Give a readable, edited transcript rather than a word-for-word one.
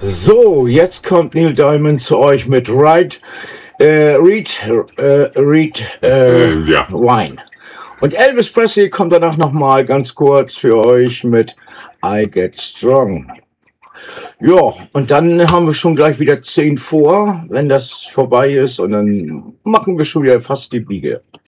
So, jetzt kommt Neil Diamond zu euch mit Read Ja. Wine. Und Elvis Presley kommt danach nochmal ganz kurz für euch mit I Get Strong. Ja, und dann haben wir schon gleich wieder 10 vor, wenn das vorbei ist. Und dann machen wir schon wieder fast die Biege.